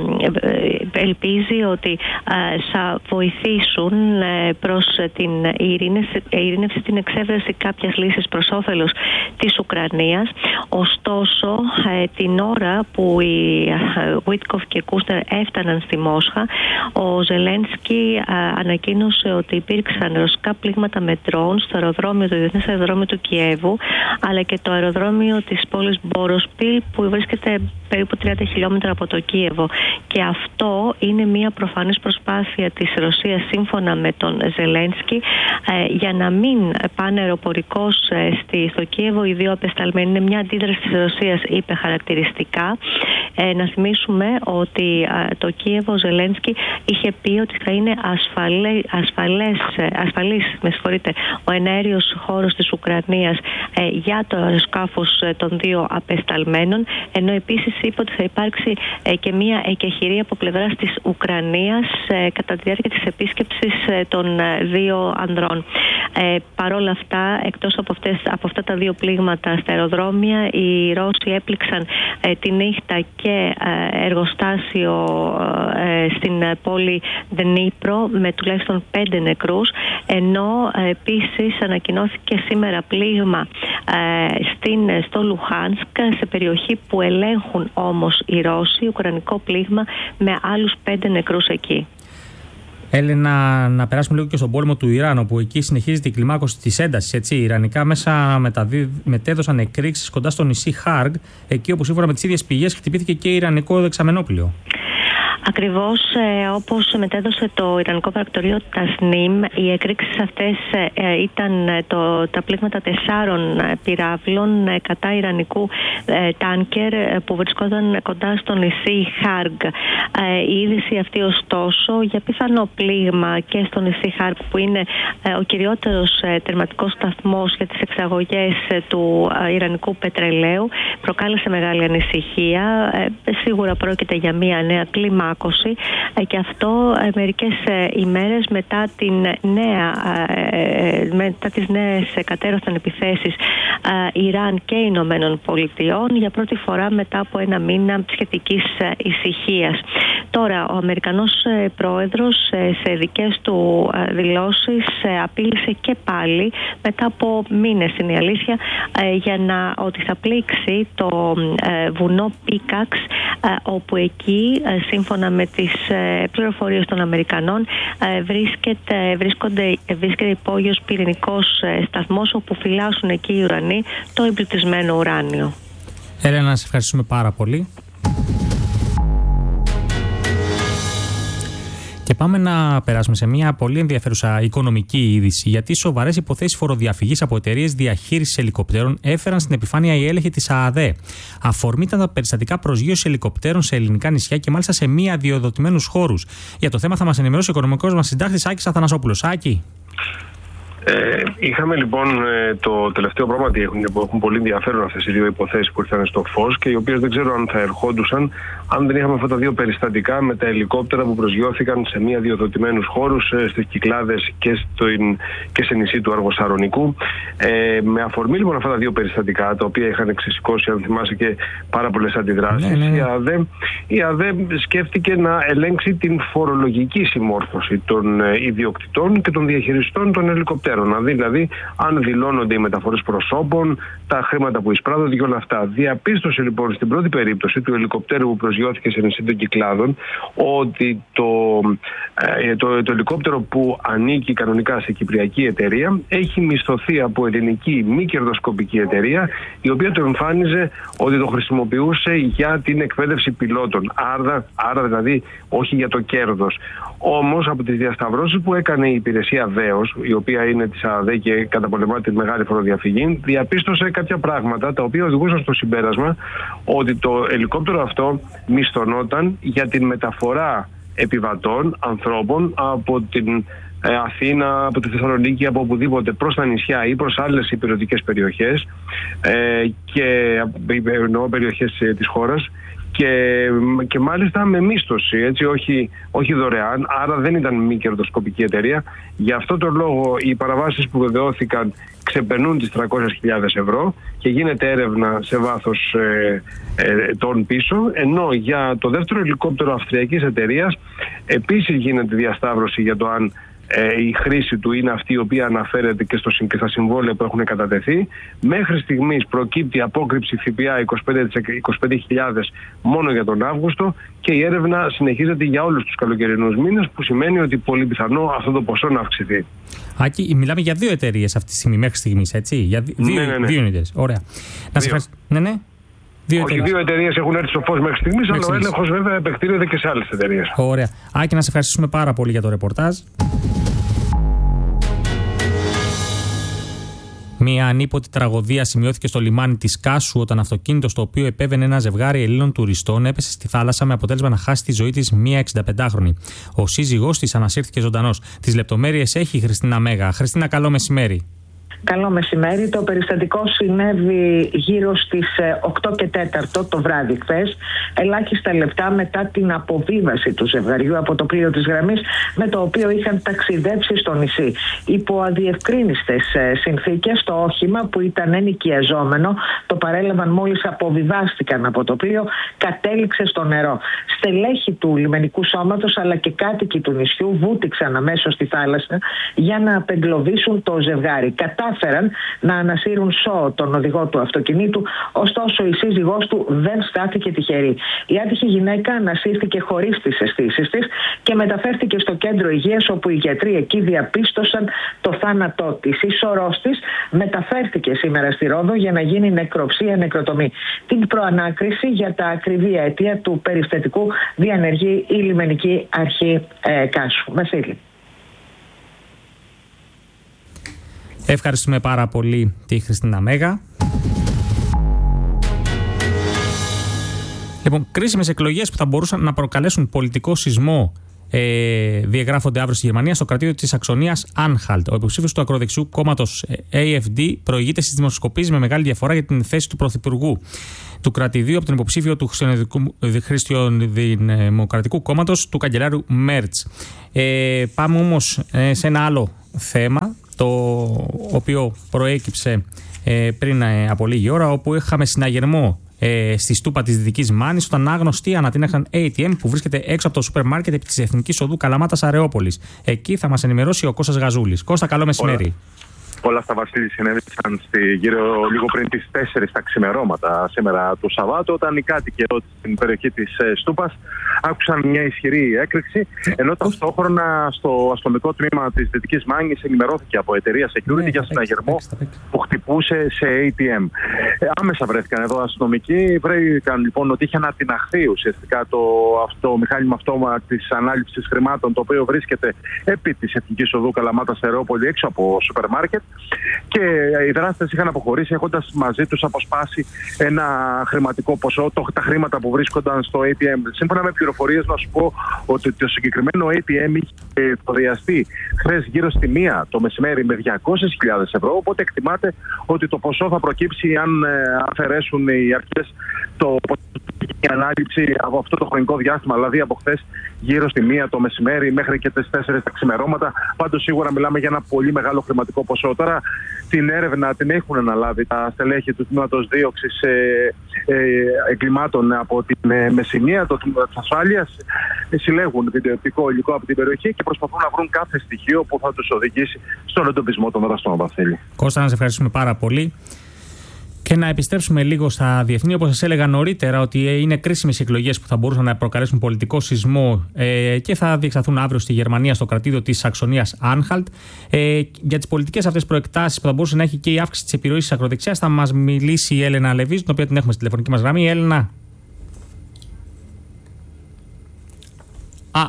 ε, ελπίζει ότι ε, θα βοηθήσουν ε, προς την ειρήνευση, ειρήνευση, την εξέβρεση κάποιας λύσης προς όφελος της Ουκρανίας. Ωστόσο, ε, την ώρα που οι Βίτκοφ και Κούσνερ έφταναν στη Μόσχα, ο Ζελένσκι ε, ανακοίνωσε ότι υπήρξαν ρωσικά πλήγματα με ντρόουν στο αεροδρόμιο, το διεθνές αεροδρόμιο του Κιέβου, αλλά και το αεροδρόμιο της πόλης Μποροσπίλ, που βρίσκεται περίπου τριάντα χιλιόμετρα από το Κίεβο. Και αυτό είναι μια προφανής προσπάθεια της Ρωσίας, σύμφωνα με τον Ζελένσκι, ε, για να μην πάνε αεροπορικώς ε, στη, στο Κίεβο οι δύο απεσταλμένοι. Είναι μια αντίδραση της Ρωσίας, είπε χαρακτηριστικά. Ε, να θυμίσουμε ότι ε, το Κίεβο, ο Ζελένσκι είχε πει ότι θα είναι ασφαλέ, ασφαλές, ασφαλής με συγχωρείτε, ο εναέριος χώρος της Ουκρανίας ε, για το αεροσκάφος ε, των δύο απεσταλμένων, ενώ επίσης είπε ότι θα υπάρξει ε, και μια εκεχηρία από πλευράς της Ουκρανίας ε, κατά τη διάρκεια της επίσκεψης ε, των ε, δύο ανδρών. Ε, παρόλα αυτά, εκτός από, αυτές, από αυτά τα δύο πλήγματα στα αεροδρόμια, οι Ρώσοι έπληξαν ε, τη νύχτα και ε, εργοστάσιο ε, στην πόλη Δνίπρο με τουλάχιστον πέντε νεκρούς, ενώ ε, επίσης ανακοινώθηκε σήμερα πλήγμα ε, στην, στο Λουχάνσκ, σε περιοχή που ελέγχουν όμως οι Ρώσοι, ουκρανικό πλήγμα με άλλους πέντε νεκρούς εκεί. Έλενα, να περάσουμε λίγο και στον πόλεμο του Ιράν, όπου εκεί συνεχίζεται η κλιμάκωση της έντασης. Έτσι. Οι Ιρανικά μέσα μεταδί... μετέδωσαν εκρήξεις κοντά στο νησί Χάργ, εκεί όπου σύμφωνα με τις ίδιες πηγές χτυπήθηκε και Ιρανικό δεξαμενόπλιο. Ακριβώς ε, όπως μετέδωσε το Ιρανικό πρακτορείο Τασνίμ, οι εκρήξεις αυτές ε, ήταν το, τα πλήγματα τεσσάρων πυράβλων ε, κατά Ιρανικού ε, τάνκερ ε, που βρισκόταν κοντά στο νησί Χάργκ. Ε, η είδηση αυτή ωστόσο για πιθανό πλήγμα και στο νησί Χάργκ, που είναι ε, ο κυριότερος ε, τερματικός σταθμός για τις εξαγωγές ε, του ε, Ιρανικού πετρελαίου, προκάλεσε μεγάλη ανησυχία. Ε, σίγουρα πρόκειται για μια νέα κλιμάκωση ε, και αυτό ε, μερικές ε, ημέρες μετά, την νέα, ε, μετά τις νέες κατέρωθεν επιθέσεις ε, Ιράν και Ηνωμένων Πολιτειών, για πρώτη φορά μετά από ένα μήνα σχετικής ε, ησυχίας. Τώρα, ο Αμερικανός ε, πρόεδρος ε, σε δικές του ε, δηλώσεις ε, απείλησε και πάλι, μετά από μήνες είναι η αλήθεια, ε, για να, ότι θα πλήξει το ε, βουνό Πίκαξ, ε, όπου εκεί, ε, σύμφωνα με τις ε, πληροφορίες των Αμερικανών, ε, βρίσκεται, βρίσκονται, βρίσκεται υπόγειος πυρηνικός ε, σταθμός, όπου φυλάσσουν εκεί οι ουρανοί το εμπλουτισμένο ουράνιο. Έλενα, να σε ευχαριστούμε πάρα πολύ. Και πάμε να περάσουμε σε μια πολύ ενδιαφέρουσα οικονομική είδηση, γιατί σοβαρές υποθέσεις φοροδιαφυγής από εταιρείες διαχείρισης ελικοπτέρων έφεραν στην επιφάνεια οι έλεγχοι της ΑΑΔΕ. Αφορμή ήταν τα περιστατικά προσγείωσης ελικοπτέρων σε ελληνικά νησιά και μάλιστα σε μη αδειοδοτημένους χώρους. Για το θέμα θα μας ενημερώσει ο οικονομικός μας συντάκτης Άκης Αθανασόπουλος. Άκη. Ε, είχαμε λοιπόν ε, το τελευταίο πράγματι έχουν, έχουν πολύ ενδιαφέρον αυτές οι δύο υποθέσεις που ήρθαν στο φως και οι οποίες δεν ξέρω αν θα ερχόντουσαν αν δεν είχαμε αυτά τα δύο περιστατικά με τα ελικόπτερα που προσγειώθηκαν σε μη αδειοδοτημένους χώρους, ε, στις Κυκλάδες και, στο, και σε νησί του Αργοσαρονικού. Ε, με αφορμή λοιπόν αυτά τα δύο περιστατικά, τα οποία είχαν ξεσηκώσει, αν θυμάσαι, και πάρα πολλές αντιδράσεις, ναι, ναι, ναι. Η, ΑΔΕ, η ΑΔΕ σκέφτηκε να ελέγξει την φορολογική συμμόρφωση των ε, ιδιοκτητών και των διαχειριστών των ελικοπτέρων. Δηλαδή, αν δηλώνονται οι μεταφορές προσώπων, τα χρήματα που εισπράττονται και όλα αυτά. Διαπίστωσε λοιπόν στην πρώτη περίπτωση του ελικοπτέρου που προσγειώθηκε σε νησί των Κυκλάδων ότι το, ε, το, το ελικόπτερο που ανήκει κανονικά σε κυπριακή εταιρεία έχει μισθωθεί από ελληνική μη κερδοσκοπική εταιρεία, η οποία το εμφάνιζε ότι το χρησιμοποιούσε για την εκπαίδευση πιλότων. Άρα, άρα δηλαδή όχι για το κέρδος. Όμως από τις διασταυρώσεις που έκανε η υπηρεσία ΔΕΟΣ, η οποία είναι της ΑΔΕ και καταπολεμά τη μεγάλη φοροδιαφυγή, διαπίστωσε κάποια πράγματα τα οποία οδηγούσαν στο συμπέρασμα ότι το ελικόπτερο αυτό μισθωνόταν για την μεταφορά επιβατών, ανθρώπων από την ε, Αθήνα, από τη Θεσσαλονίκη, από οπουδήποτε προς τα νησιά ή προς άλλες υπηρετικές περιοχές ε, και εννοώ περιοχές ε, της χώρας. Και, και μάλιστα με μίσθωση, έτσι, όχι, όχι δωρεάν, άρα δεν ήταν μη κερδοσκοπική εταιρεία. Γι' αυτό το λόγο οι παραβάσεις που βεβαιώθηκαν ξεπερνούν τις τριακόσιες χιλιάδες ευρώ και γίνεται έρευνα σε βάθος ε, ε, των πίσω, ενώ για το δεύτερο ελικόπτερο αυστριακής εταιρείας επίσης γίνεται διασταύρωση για το αν Ε, η χρήση του είναι αυτή η οποία αναφέρεται και, στο, και στα συμβόλαια που έχουν κατατεθεί. Μέχρι στιγμής προκύπτει απόκρυψη ΦΠΑ είκοσι πέντε χιλιάδες μόνο για τον Αύγουστο και η έρευνα συνεχίζεται για όλους τους καλοκαιρινούς μήνες, που σημαίνει ότι πολύ πιθανό αυτό το ποσό να αυξηθεί. Άκη, μιλάμε για δύο εταιρείες αυτή τη στιγμή μέχρι στιγμής, έτσι? Για δύο, ναι, ναι, ναι. δύο εταιρείες. Ωραία. Να σε ευχαριστώ. Ναι, ναι. Δύο Όχι, εταιρείες. δύο εταιρείες έχουν έρθει στο φως μέχρι στιγμής, αλλά ο έλεγχος βέβαια επεκτείνεται και σε άλλες εταιρείες. Ωραία. Άκη, να σε ευχαριστήσουμε πάρα πολύ για το ρεπορτάζ. Μια ανίποτη τραγωδία σημειώθηκε στο λιμάνι της Κάσου όταν αυτοκίνητο στο οποίο επέβαινε ένα ζευγάρι Ελλήνων τουριστών έπεσε στη θάλασσα με αποτέλεσμα να χάσει τη ζωή της μία εξηνταπεντάχρονη. Ο σύζυγός της ανασύρθηκε ζωντανός. Τις λεπτομέρειες έχει η Χριστίνα Μέγα. Χριστίνα, καλό μεσημέρι. Καλό μεσημέρι. Το περιστατικό συνέβη γύρω στις οκτώ και τέσσερα το βράδυ χθες, ελάχιστα λεπτά μετά την αποβίβαση του ζευγαριού από το πλοίο της γραμμής με το οποίο είχαν ταξιδέψει στο νησί. Υπό αδιευκρίνιστες συνθήκες, το όχημα που ήταν ενοικιαζόμενο, το παρέλαβαν μόλις αποβιβάστηκαν από το πλοίο, κατέληξε στο νερό. Στελέχη του λιμενικού σώματος αλλά και κάτοικοι του νησιού βούτυξαν αμέσως στη θάλασσα για να απεγκλωβίσουν το ζευγάρι. Κατά κατάφεραν να ανασύρουν σώο τον οδηγό του αυτοκινήτου, ωστόσο η σύζυγός του δεν στάθηκε τυχερή. Η άτυχη γυναίκα ανασύρθηκε χωρίς τις αισθήσεις της και μεταφέρθηκε στο κέντρο υγείας, όπου οι γιατροί εκεί διαπίστωσαν το θάνατό της. Η σωρός της μεταφέρθηκε σήμερα στη Ρόδο για να γίνει νεκροψία νεκροτομή. Την προανάκριση για τα ακριβή αίτια του περιστατικού διανεργεί η λιμενική αρχή ε, Κάσου. Βασίλη. Ευχαριστούμε πάρα πολύ τη Χριστίνα Μέγα. Λοιπόν, κρίσιμες εκλογές που θα μπορούσαν να προκαλέσουν πολιτικό σεισμό ε, διαγράφονται αύριο στη Γερμανία στο κρατήδιο της Σαξονίας Άνχαλτ. Ο υποψήφιος του ακροδεξιού κόμματος έι εφ ντι προηγείται στις δημοσκοπήσεις με μεγάλη διαφορά για την θέση του πρωθυπουργού του κρατηδίου από τον υποψήφιο του Χριστιανοδημοκρατικού κόμματος, του καγκελάριου Μέρτς. Ε, πάμε όμως ε, σε ένα άλλο θέμα, το οποίο προέκυψε ε, πριν ε, από λίγη ώρα, όπου είχαμε συναγερμό ε, στη στούπα της Δυτικής Μάνης, όταν άγνωστοι ανατείναξαν έι τι εμ που βρίσκεται έξω από το σούπερ μάρκετ επί της Εθνικής Οδού Καλαμάτας Αρεόπολης. Εκεί θα μας ενημερώσει ο Κώστας Γαζούλης. Κώστα, καλό μεσημέρι. Όλα στα Βασίλη συνέβησαν στη, γύρω, λίγο πριν τις τέσσερις τα ξημερώματα σήμερα του Σαββάτου, όταν οι κάτοικοι εδώ στην περιοχή της ε, Στούπας άκουσαν μια ισχυρή έκρηξη, ενώ ταυτόχρονα στο αστυνομικό τμήμα της Δυτικής Μάνης ενημερώθηκε από εταιρεία security για συναγερμό που χτυπούσε σε έι τι εμ. Ε, άμεσα βρέθηκαν εδώ αστυνομικοί, βρέθηκαν λοιπόν ότι είχε ανατιναχθεί ουσιαστικά το, αυτό, το μηχάνημα αυτόμα της ανάληψης χρημάτων, το οποίο βρίσκεται επί της Εθνικής Οδού Καλαμάτας Αρεόπολη, έξω από σούπερ μάρκετ. Και οι δράστες είχαν αποχωρήσει έχοντας μαζί τους αποσπάσει ένα χρηματικό ποσό, το, τα χρήματα που βρίσκονταν στο έι τι εμ. Σύμφωνα με πληροφορίες, να σου πω ότι το συγκεκριμένο έι τι εμ είχε προδιαστεί χθες γύρω στη μία το μεσημέρι με διακόσιες χιλιάδες ευρώ. Οπότε εκτιμάται ότι το ποσό θα προκύψει αν αφαιρέσουν οι αρχές το η ανάληψη από αυτό το χρονικό διάστημα, δηλαδή από χθες γύρω στη μία το μεσημέρι μέχρι και τις τέσσερις τα ξημερώματα. Πάντως σίγουρα μιλάμε για ένα πολύ μεγάλο χρηματικό ποσό. Τώρα την έρευνα την έχουν αναλάβει τα στελέχη του τμήματος δίωξης ε, ε, εγκλημάτων από την ε, Μεσσηνία, το τμήμα της ασφάλειας. Ε, συλλέγουν βιντεοπτικό υλικό από την περιοχή και προσπαθούν να βρουν κάθε στοιχείο που θα τους οδηγήσει στον εντοπισμό των δραστών. Βασίλη. Κώστα, να σε ευχαριστούμε πάρα πολύ. Και να επιστρέψουμε λίγο στα διεθνή, όπως σας έλεγα νωρίτερα, ότι είναι κρίσιμες οι εκλογές που θα μπορούσαν να προκαλέσουν πολιτικό σεισμό ε, και θα διεξαχθούν αύριο στη Γερμανία, στο κρατήδιο της Σαξονίας Άνχαλτ. Ε, για τις πολιτικές αυτές προεκτάσεις που θα μπορούσε να έχει και η αύξηση της επιρροής της ακροδεξιάς, θα μας μιλήσει η Έλενα Λεβίζ, την οποία την έχουμε στη τηλεφωνική μας γραμμή. Έλενα. Α,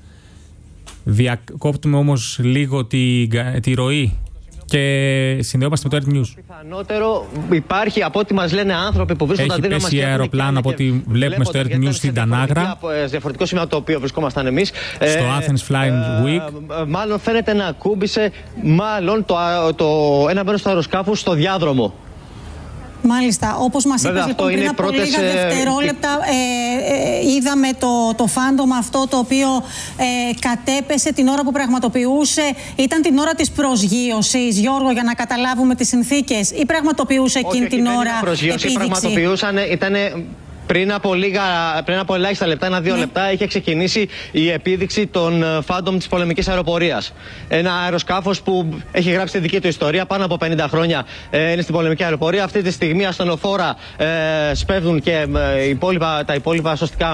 διακόπτουμε όμως λίγο τη, τη ροή. Και συνδεόμαστε με το Earth News. Πιθανότερο υπάρχει, από ό,τι μας λένε, άνθρωποι που βρίσκονται αδύναμα. Έχει πέσει αεροπλάνο από ό,τι βλέπουμε στο Earth News στην Τανάγρα. Από διαφορετικό σημείο από το οποίο βρισκόμασταν εμείς. Στο Athens Flying Week. Ε, μάλλον φαίνεται να ακούμπησε μάλλον το, το, ένα μέρος του αεροσκάφου στο διάδρομο. Μάλιστα, όπως μας είπες λοιπόν πριν από πρώτες, λίγα δευτερόλεπτα ε, ε, είδαμε το, το φάντομα αυτό το οποίο ε, κατέπεσε την ώρα που πραγματοποιούσε, ήταν την ώρα της προσγείωσης, Γιώργο, για να καταλάβουμε τις συνθήκες, ή πραγματοποιούσε εκείνη την ώρα επίδειξη? Πραγματοποιούσαν, ήταν... Πριν από, λίγα, πριν από ελάχιστα λεπτά, ένα-δύο ναι. λεπτά, είχε ξεκινήσει η επίδειξη των Phantom της πολεμικής αεροπορίας. Ένα αεροσκάφος που έχει γράψει τη δική του ιστορία, πάνω από πενήντα χρόνια ε, είναι στην πολεμική αεροπορία. Αυτή τη στιγμή ασθενοφόρα ε, σπέβδουν και ε, υπόλοιπα, τα υπόλοιπα σωστικά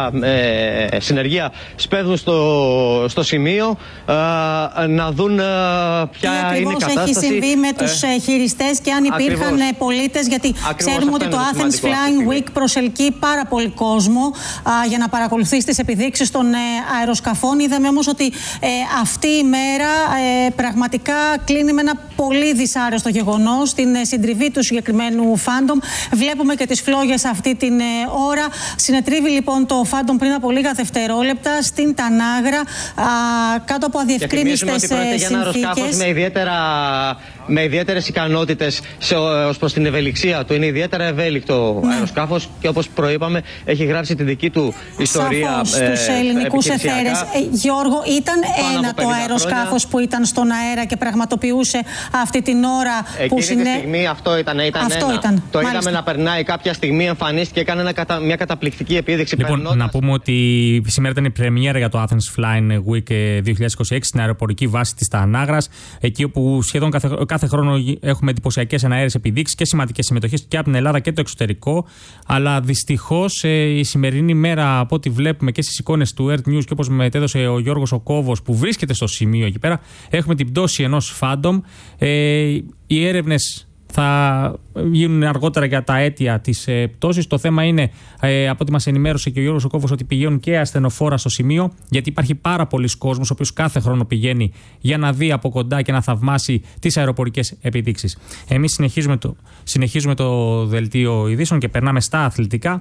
ε, συνεργεία σπέβδουν στο, στο σημείο ε, να δουν ε, ποια Τι είναι η κατάσταση. Ακριβώς έχει συμβεί με τους ε, χειριστές και αν υπήρχαν ακριβώς. πολίτες, γιατί ακριβώς ξέρουμε ότι το Athens Flying Week προσελκύει πάρα πολύ κόσμο α, για να παρακολουθήσει τις επιδείξεις των ε, αεροσκαφών. Είδαμε όμως ότι ε, αυτή η μέρα ε, πραγματικά κλείνει με ένα πολύ δυσάρεστο γεγονός, την ε, συντριβή του συγκεκριμένου Phantom. Βλέπουμε και τις φλόγες αυτή την ε, ώρα. Συνετρίβει λοιπόν το Phantom πριν από λίγα δευτερόλεπτα στην Τανάγρα, α, κάτω από αδιευκρίνιστες συνθήκες. Για ένα αεροσκάφος με, ιδιαίτερα, με ιδιαίτερες ικανότητες ως προς την ευελιξία του. Είναι ιδιαίτερα ευέλικτο ναι. αεροσκάφος και όπως προείπαμε, έχει γράψει τη δική του ιστορία. Σαφώς, ε, στους ελληνικούς εθέρες. Ε, Γιώργο, ήταν ένα το αεροσκάφος που ήταν στον αέρα και πραγματοποιούσε αυτή την ώρα Εκείνη που συνέ... τη στιγμή αυτό ήταν, ήταν αυτό ένα. Ήταν. Το Μάλιστα. είδαμε να περνάει κάποια στιγμή, εμφανίστηκε, έκανε ένα κατα... μια καταπληκτική επίδειξη. Λοιπόν, περνώντας... να πούμε ότι σήμερα ήταν η πρεμιέρα για το Athens Flying Week δύο χιλιάδες είκοσι έξι στην αεροπορική βάση της Τανάγρας, εκεί όπου σχεδόν κάθε, κάθε χρόνο έχουμε εντυπωσιακές εναέρειες επιδείξεις και σημαντικές συμμετοχές και από την Ελλάδα και το εξωτερικό. Αλλά δυστυχώς η σημερινή μέρα, από ό,τι βλέπουμε και στις εικόνες του Earth News και όπως μετέδωσε ο Γιώργος ο Κόβος που βρίσκεται στο σημείο εκεί πέρα, έχουμε την πτώση ενός Phantom. Ε, οι έρευνες θα γίνουν αργότερα για τα αίτια της ε, πτώσης. Το θέμα είναι, ε, από ό,τι μας ενημέρωσε και ο Γιώργος ο Κόβος, ότι πηγαίνουν και ασθενοφόρα στο σημείο, γιατί υπάρχει πάρα πολλοί κόσμος, ο οποίος κάθε χρόνο πηγαίνει για να δει από κοντά και να θαυμάσει τις αεροπορικές επιδείξεις. Εμείς συνεχίζουμε το, συνεχίζουμε το δελτίο ειδήσεων και περνάμε στα αθλητικά.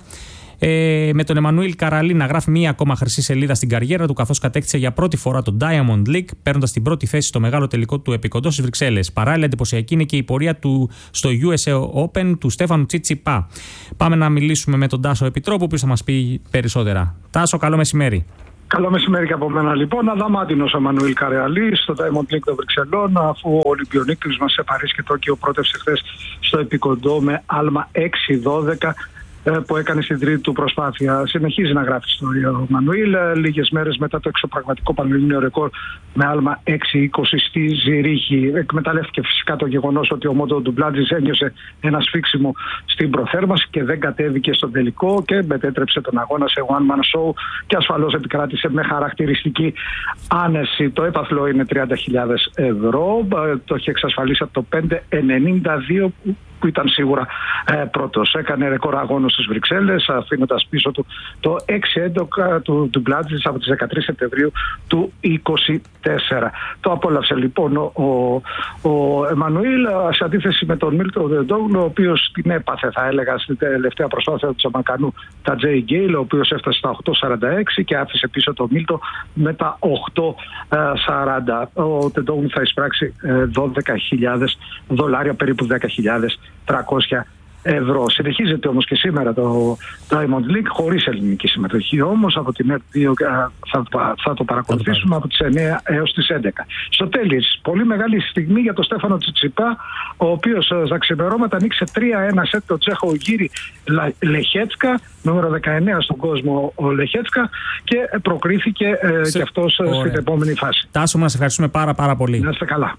Ε, με τον Εμμανουήλ Καραλή να γράφει μία ακόμα χρυσή σελίδα στην καριέρα του, καθώς κατέκτησε για πρώτη φορά το Diamond League, παίρνοντας την πρώτη θέση στο μεγάλο τελικό του επικοντός στις Βρυξέλλες. Παράλληλα, εντυπωσιακή είναι και η πορεία του στο γιου ες έι Open του Στέφανου Τσιτσιπά. Πάμε να μιλήσουμε με τον Τάσο Επιτρόπου, ο οποίος θα μας πει περισσότερα. Τάσο, καλό μεσημέρι. Καλό μεσημέρι και από μένα λοιπόν. Αδαμάντινος ο Εμμανουήλ Καρεαλή στο Diamond League των Βρυξελών, αφού ο Ολυμπιονίκης μας σε Παρίσι και Τόκιο πρότευσε χθες στο επικοντό με άλμα έξι δώδεκα που έκανε στην τρίτη του προσπάθεια. Συνεχίζει να γράφει ιστορία ο Μανουήλ. Λίγες μέρες μετά το εξωπραγματικό πανελλήνιο ρεκόρ με άλμα έξι είκοσι στη Ζηρίχη. Εκμεταλλεύτηκε φυσικά το γεγονός ότι ο Μόντο Ντουμπλάτζης ένιωσε ένα σφίξιμο στην προθέρμανση και δεν κατέβηκε στον τελικό και μετέτρεψε τον αγώνα σε one man show και ασφαλώς επικράτησε με χαρακτηριστική άνεση. Το έπαθλο είναι τριάντα χιλιάδες ευρώ. Το έχει εξασφαλίσει από το πέντε ενενήντα δύο που ήταν σίγουρα ε, πρώτος. Έκανε ρεκόρ αγώνων στις Βρυξέλλες, αφήνοντας πίσω του το έξι έντοκα του Ντουμπλάτζης από τις δεκατρείς Σεπτεμβρίου του είκοσι τέσσερα. Το απόλαυσε λοιπόν ο, ο, ο Εμμανουήλ, σε αντίθεση με τον Μίλτο Ντεντόγλου, ο οποίος την έπαθε, θα έλεγα, στην τελευταία προσπάθεια του Τζαμακανού, τα Τζέι Γκέιλ, ο οποίος έφτασε στα οκτώ σαράντα έξι και άφησε πίσω τον Μίλτο με τα οκτώ σαράντα. Ο Ντεντόγλου θα εισπράξει ε, δώδεκα χιλιάδες δολάρια, περίπου δέκα χιλιάδες τριακόσια ευρώ. Συνεχίζεται όμως και σήμερα το Diamond League χωρίς ελληνική συμμετοχή, όμως από την ΕΡΤ δύο θα, θα το παρακολουθήσουμε από τις εννιά έως τις έντεκα. Στο τέλος, πολύ μεγάλη στιγμή για τον Στέφανο Τσιτσιπά, ο οποίος στα ξημερώματα νίκησε τρία ένα σετ το Τσέχο Γύρι Λεχέτσκα, νούμερο δεκαεννέα στον κόσμο ο Λεχέτσκα, και προκρίθηκε ε, Σε... και αυτός Ωραία. στην επόμενη φάση. Τάσο, μας ευχαριστούμε πάρα πάρα πολύ. Να είστε καλά.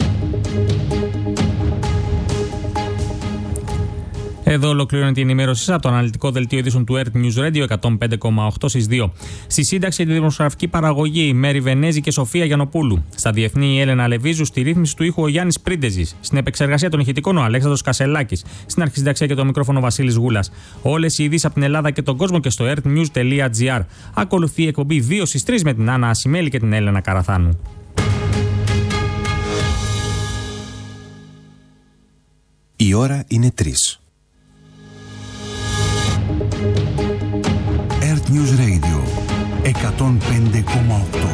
Εδώ ολοκληρώνεται η ενημέρωσή σας από το αναλυτικό δελτίο ειδήσεων του Earth News Radio εκατόν πέντε κόμμα οκτώ στις δύο. Στη σύνταξη και τη δημοσιογραφική παραγωγή Μέρη Βενέζη και Σοφία Γιαννοπούλου. Στα διεθνή η Έλενα Λεβίζου, στη ρύθμιση του ήχου ο Γιάννης Πρίντεζης. Στην επεξεργασία των ηχητικών ο Αλέξανδρος Κασελάκης. Στην αρχισυνταξία και το μικρόφωνο Βασίλης Γούλας. Όλες οι ειδήσεις από την Ελλάδα και τον κόσμο και στο earthnews τελεία gr. Ακολουθεί η εκπομπή δύο στις τρεις με την Άννα Ασημέλη και την Έλενα Καραθάνου. Η ώρα είναι τρεις. Earth News Radio εκατόν πέντε κόμμα οκτώ.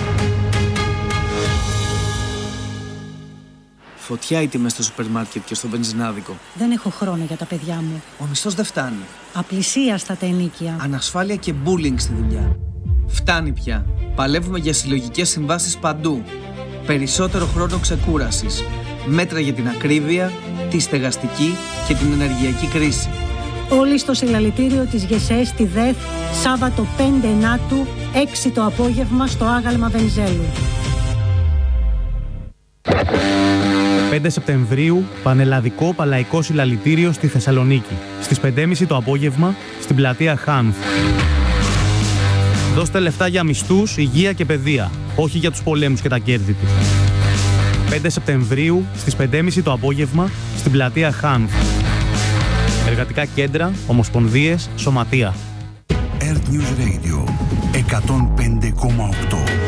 Φωτιά οι τιμές στο σούπερ μάρκετ και στο βενζινάδικο. Δεν έχω χρόνο για τα παιδιά μου. Ο μισθός δεν φτάνει. Απλησίαστα τα ενοίκια. Ανασφάλεια και bullying στη δουλειά. Φτάνει πια. Παλεύουμε για συλλογικές συμβάσεις παντού. Περισσότερο χρόνο ξεκούρασης. Μέτρα για την ακρίβεια, τη στεγαστική και την ενεργειακή κρίση. Όλοι στο συλλαλητήριο της ΓΕΣΕ στη ΔΕΘ, Σάββατο πέντε Ενάτου, έξι το απόγευμα στο άγαλμα Βενιζέλου. πέντε Σεπτεμβρίου, πανελλαδικό παλαϊκό συλλαλητήριο στη Θεσσαλονίκη. Στις πέντε και μισή το απόγευμα, στην πλατεία Χάνθ. Δώστε λεφτά για μισθούς, υγεία και παιδεία, όχι για τους πολέμους και τα κέρδη τους. πέντε Σεπτεμβρίου, στις πέντε και μισή το απόγευμα, στην πλατεία Χάνθ. Εργατικά κέντρα, ομοσπονδίες, σωματεία. Earth News Radio εκατόν πέντε κόμμα οκτώ.